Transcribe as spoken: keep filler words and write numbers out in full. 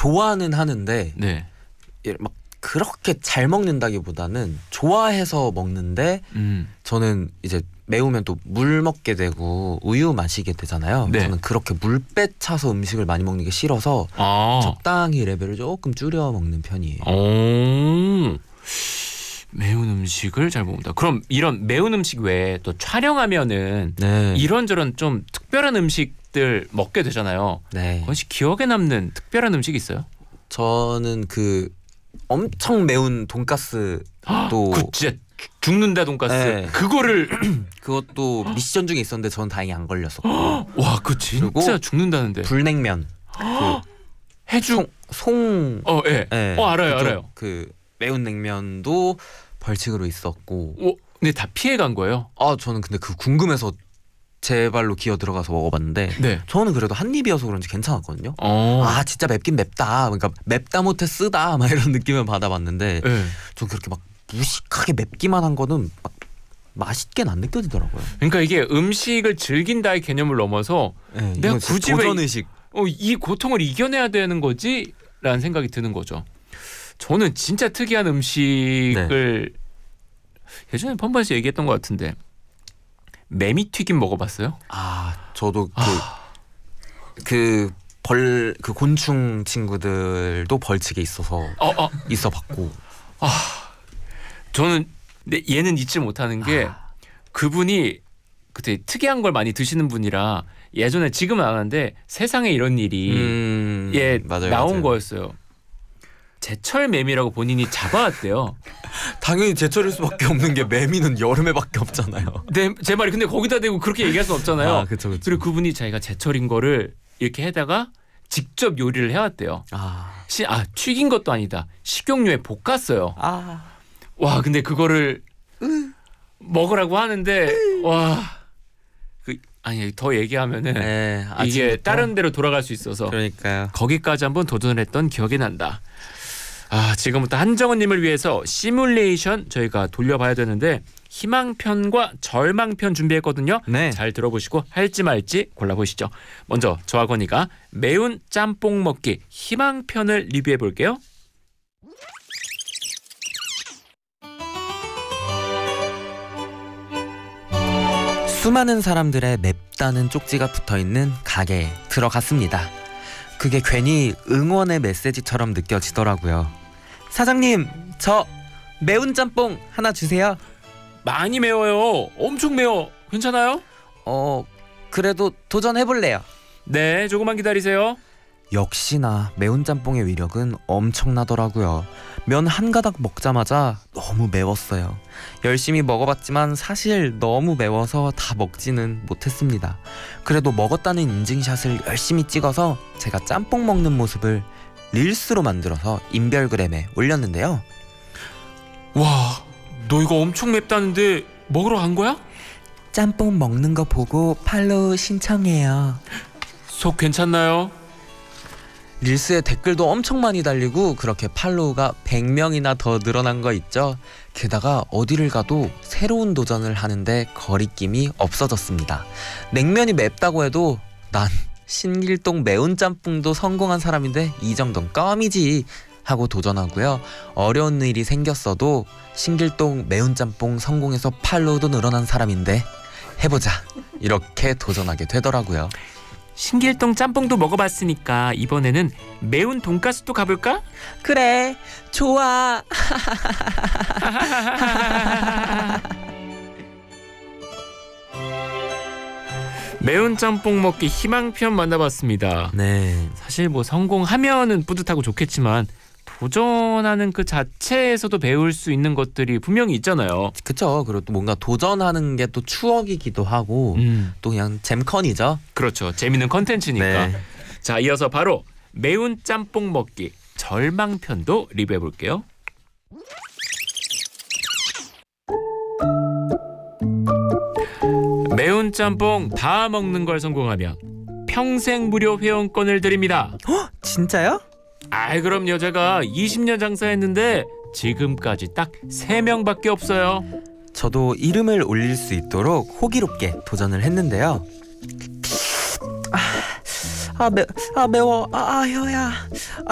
좋아는 하는데 네. 막 그렇게 잘 먹는다기보다는 좋아해서 먹는데 음. 저는 이제 매우면 또 물 먹게 되고 우유 마시게 되잖아요. 네. 저는 그렇게 물배 차서 음식을 많이 먹는 게 싫어서 아. 적당히 레벨을 조금 줄여 먹는 편이에요. 오. 매운 음식을 잘 먹는다. 그럼 이런 매운 음식 외에 또 촬영하면은 네. 이런저런 좀 특별한 음식들 먹게 되잖아요. 네. 혹시 기억에 남는 특별한 음식 있어요? 저는 그 엄청 매운 돈가스 또 그 진짜 죽는다 돈가스. 네. 그거를 그것도 미션 중에 있었는데 저는 다행히 안 걸렸었고. 와, 그 진짜 그리고 죽는다는데. 불냉면. 그 해죽. 송. 어, 예. 네. 어, 알아요, 그쪽 알아요. 그 매운 냉면도 벌칙으로 있었고. 오, 근데 다 피해 간 거예요? 아, 저는 근데 그 궁금해서 제 발로 기어 들어가서 먹어봤는데 네. 저는 그래도 한 입이어서 그런지 괜찮았거든요. 어. 아, 진짜 맵긴 맵다. 그러니까 맵다 못해 쓰다 막 이런 느낌을 받아봤는데 네. 전 그렇게 막 무식하게 맵기만 한 거는 막 맛있게는 안 느껴지더라고요. 그러니까 이게 음식을 즐긴다의 개념을 넘어서 네, 내가 이건 진짜 굳이 왜 도전 의식. 어, 이 고통을 이겨내야 되는 거지? 라는 생각이 드는 거죠. 저는 진짜 특이한 음식을 네. 예전에 펌번에서 얘기했던 것 같은데 매미튀김 먹어봤어요? 아, 저도 그 아. 그 벌 그 곤충 친구들도 벌칙에 있어서 어, 어. 있어봤고. 저는 근데 얘는 잊지 못하는 게 아. 그분이 그때 특이한 걸 많이 드시는 분이라 예전에 지금은 안 하는데 세상에 이런 일이 음, 예 맞아요, 나온 맞아요. 거였어요. 제철 매미라고 본인이 잡아왔대요. 당연히 제철일 수밖에 없는 게 매미는 여름에밖에 없잖아요. 네, 제 말이 근데 거기다 대고 그렇게 얘기할 수 없잖아요. 아, 그쵸, 그쵸. 그리고 그분이 자기가 제철인 거를 이렇게 해다가 직접 요리를 해왔대요. 아, 시, 아 튀긴 것도 아니다. 식용유에 볶았어요. 아, 와 근데 그거를 먹으라고 하는데 와 그, 아니 더 얘기하면은 네, 이게 아침부터? 다른 데로 돌아갈 수 있어서 그러니까요. 거기까지 한번 도전을 했던 기억이 난다. 아 지금부터 한정은님을 위해서 시뮬레이션 저희가 돌려봐야 되는데 희망편과 절망편 준비했거든요. 네. 잘 들어보시고 할지 말지 골라보시죠. 먼저 저와 건이가 매운 짬뽕 먹기 희망편을 리뷰해 볼게요. 수많은 사람들의 맵다는 쪽지가 붙어있는 가게에 들어갔습니다. 그게 괜히 응원의 메시지처럼 느껴지더라고요. 사장님, 저 매운 짬뽕 하나 주세요. 많이 매워요. 엄청 매워. 괜찮아요? 어, 그래도 도전해볼래요. 네, 조금만 기다리세요. 역시나 매운 짬뽕의 위력은 엄청나더라고요. 면 한 가닥 먹자마자 너무 매웠어요. 열심히 먹어봤지만 사실 너무 매워서 다 먹지는 못했습니다. 그래도 먹었다는 인증샷을 열심히 찍어서 제가 짬뽕 먹는 모습을 릴스로 만들어서 인별그램에 올렸는데요. 와, 너 이거 엄청 맵다는데 먹으러 간 거야? 짬뽕 먹는 거 보고 팔로우 신청해요. 속 괜찮나요? 릴스에 댓글도 엄청 많이 달리고 그렇게 팔로우가 백 명이나 더 늘어난 거 있죠. 게다가 어디를 가도 새로운 도전을 하는데 거리낌이 없어졌습니다. 냉면이 맵다고 해도 난 신길동 매운 짬뽕도 성공한 사람인데 이 정도는 껌이지 하고 도전하고요. 어려운 일이 생겼어도 신길동 매운 짬뽕 성공해서 팔로우도 늘어난 사람인데 해보자 이렇게 도전하게 되더라고요. 신길동 짬뽕도 먹어봤으니까 이번에는 매운 돈가스도 가볼까? 그래, 좋아. 매운 짬뽕 먹기 희망편 만나봤습니다. 네, 사실 뭐 성공하면은 뿌듯하고 좋겠지만 도전하는 그 자체에서도 배울 수 있는 것들이 분명히 있잖아요. 그쵸. 그리고 또 뭔가 도전하는 게 또 추억이기도 하고 음, 또 그냥 잼컨이죠. 그렇죠. 재밌는 컨텐츠니까. 네. 자, 이어서 바로 매운 짬뽕 먹기 절망편도 리뷰해 볼게요. 매운 짬뽕 다 먹는 걸 성공하면 평생 무료 회원권을 드립니다. 진짜요? 아이 그럼요. 제가 이십 년 장사했는데 지금까지 딱 세 명밖에 없어요. 저도 이름을 올릴 수 있도록 호기롭게 도전을 했는데요. 아, 아, 매, 아 매워. 아, 아 혀야. 아,